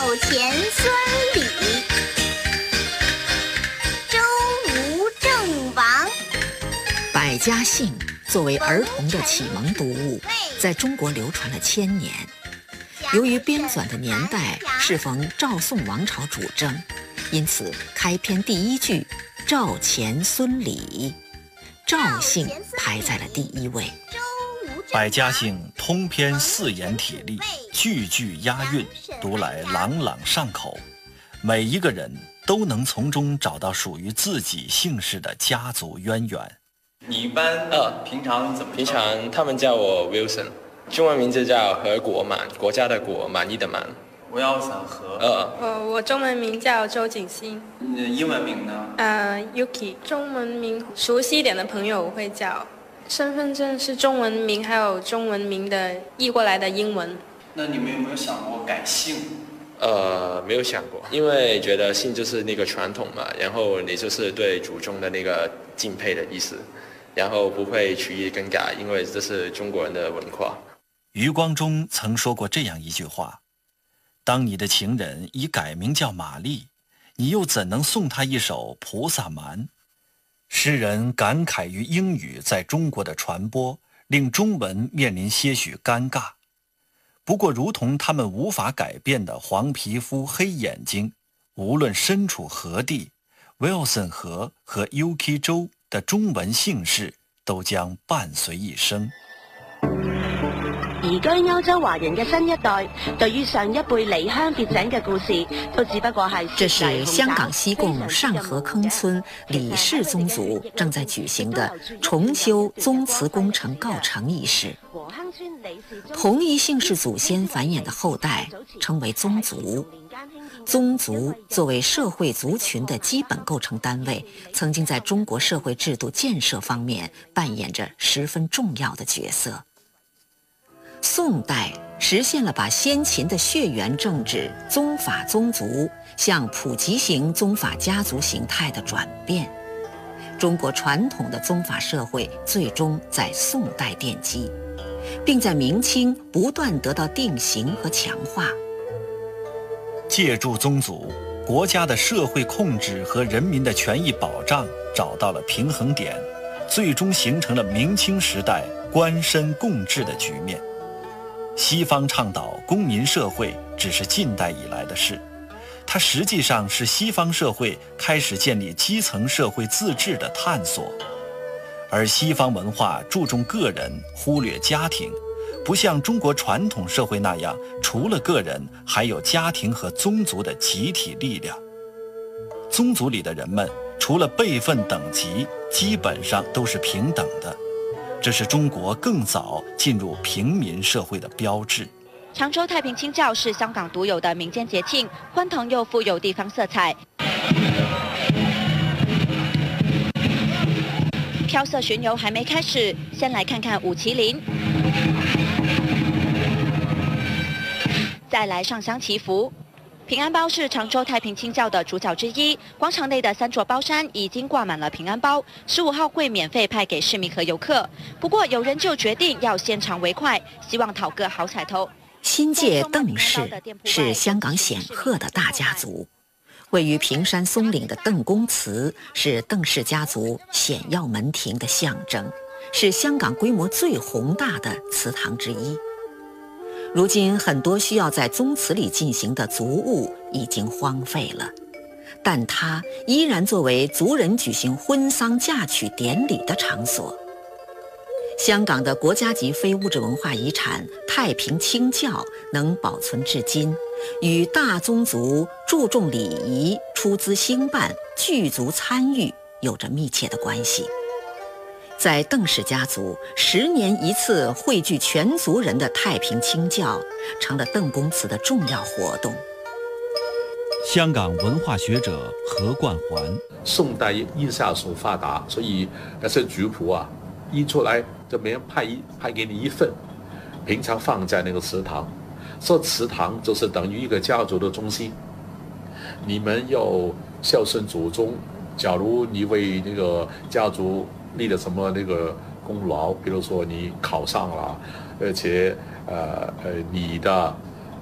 钱孙李，周吴郑王。 百家姓作为儿童的启蒙读物，在中国流传了1000年。由于编纂的年代适逢赵宋王朝主政，因此开篇第一句赵钱孙李，赵姓排在了第1位。 百家姓通篇4言体例，句句押韵，读来朗朗上口，每一个人都能从中找到属于自己姓氏的家族渊源。 你一般平常怎么？ 平常他们叫我 Wilson， 中文名字叫何国满，国家的国，满意的满。 Wilson 何？ 我中文名叫周景欣。 你的英文名呢 ？Yuki。中文名熟悉一点的朋友我会叫。身份证是中文名，还有中文名的译过来的英文。 那你们有没有想过改姓？ 没有想过，因为觉得姓就是那个传统嘛，然后你就是对祖宗的那个敬佩的意思，然后不会取意更改，因为这是中国人的文化。 余光中曾说过这样一句话：当你的情人已改名叫玛丽，你又怎能送她一首菩萨蛮？诗人感慨于英语在中国的传播，令中文面临些许尴尬。不过如同他们无法改变的黄皮肤黑眼睛，无论身处何地， Wilson 何和 Yuki 周的中文姓氏都将伴随一生。 移居歐洲華人嘅新一代，對於上一輩離鄉別井嘅故事，都只不過係。 這是香港西貢上河坑村李氏宗族正在舉行的重修宗祠工程告成儀式。同一姓氏祖先繁衍的後代稱為宗族。宗族作為社會族群的基本構成單位，曾經在中國社會制度建設方面扮演着十分重要的角色。宋代实现了把先秦的血缘政治宗法宗族向普及型宗法家族形态的转变，中国传统的宗法社会最终在宋代奠基，并在明清不断得到定型和强化。 借助宗族，国家的社会控制和人民的权益保障找到了平衡点，最终形成了明清时代官绅共治的局面。西方倡导公民社会只是近代以来的事，它实际上是西方社会开始建立基层社会自治的探索。而西方文化注重个人，忽略家庭，不像中国传统社会那样，除了个人，还有家庭和宗族的集体力量。宗族里的人们，除了辈分等级，基本上都是平等的。这是中国更早进入平民社会的标志。 常州太平清醮是香港独有的民间节庆，欢腾又富有地方色彩。飘色巡游还没开始，先来看看舞麒麟，再来上香祈福。平安包是常州太平清醮的主角之一，广场内的3座包山已经挂满了平安包，15号会免费派给市民和游客。不过有人就决定要先尝为快，希望讨个好彩头。 新界邓氏是香港显赫的大家族，位于平山松岭的邓公祠是邓氏家族显耀门庭的象征，是香港规模最宏大的祠堂之一。如今很多需要在宗祠里进行的族务已经荒废了，但它依然作为族人举行婚丧嫁娶典礼的场所。香港的国家级非物质文化遗产太平清醮能保存至今，与大宗族注重礼仪、出资兴办、聚族参与有着密切的关系。在邓氏家族10年一次汇聚全族人的太平清醮，成了邓公祠的重要活动。 香港文化学者何冠环， 宋代印刷术发达，所以那些族谱啊，印出来就每人派给你一份，平常放在那个祠堂。说祠堂就是等于一个家族的中心，你们要孝顺祖宗。假如你为那个家族立了什么那个功劳，比如说你考上了，而且你的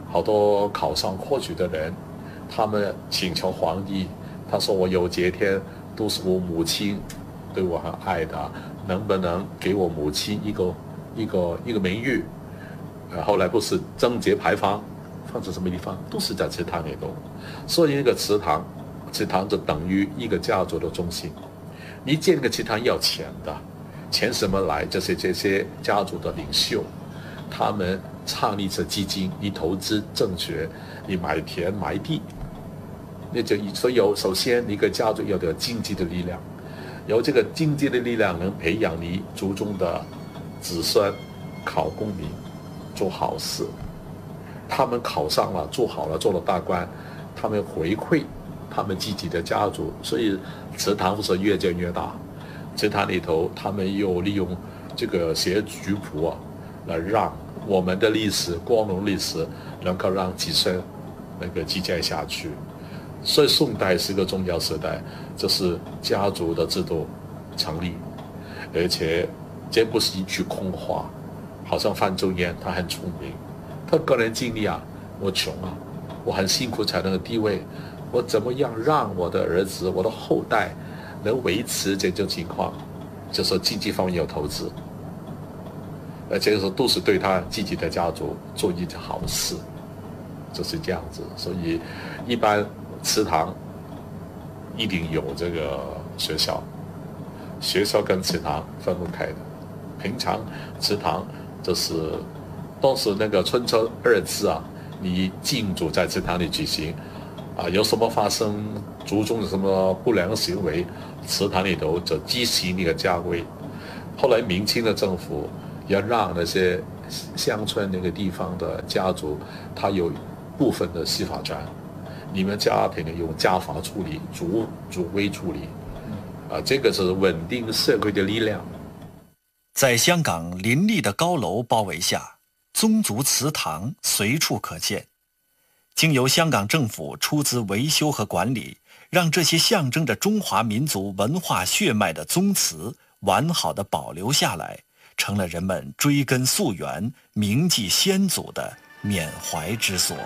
好多考上科举的人，他们请求皇帝，他说我有节天都是我母亲对我很爱的，能不能给我母亲一个名誉？后来不是贞节牌坊放在什么地方，都是在祠堂里头。所以那个祠堂就等于一个家族的中心。你建个祠堂要钱的，钱什么来？这些家族的领袖，他们创立这基金，你投资正确，你买田买地，那就首先一个家族要有经济的力量，有这个经济的力量能培养你族中的子孙考功名，做好事。他们考上了，做好了，做了大官，他们回馈他们自己的家族，所以祠堂是越建越大。祠堂里头，他们又利用这个写族谱来让我们的历史、光荣历史能够让子孙能够继续下去。所以宋代是个重要时代，这是家族的制度成立，而且这不是一句空话。好像范仲淹，他很聪明，他个人经历我穷我很辛苦才能有地位，我怎么样让我的儿子、我的后代能维持这种情况？就是经济方面有投资，而且都是对他自己的家族做一件好事，就是这样子。所以一般祠堂一定有这个学校，学校跟祠堂分不开的。平常祠堂就是当时那个春秋2次你禁止在祠堂里举行有什么发生族中的什么不良行为，祠堂里头就执行那个家规。后来明清的政府要让那些乡村那个地方的家族，他有部分的司法权，你们家庭用家法处理，族规处理这个是稳定社会的力量。 在香港林立的高楼包围下，宗族祠堂随处可见。经由香港政府出资维修和管理，让这些象征着中华民族文化血脉的宗祠完好地保留下来，成了人们追根溯源、铭记先祖的缅怀之所。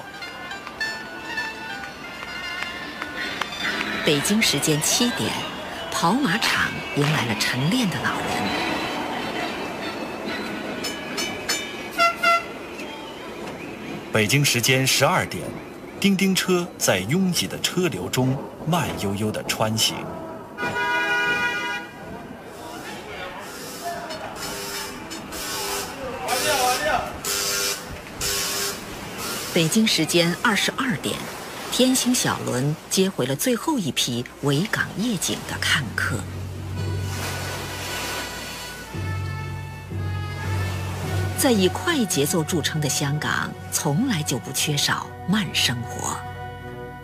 北京时间7点，跑马场迎来了晨练的老人。 北京时间12点，叮叮车在拥挤的车流中慢悠悠地穿行。 北京时间22点，天星小轮接回了最后一批维港夜景的看客。在以快节奏著称的香港，从来就不缺少慢生活。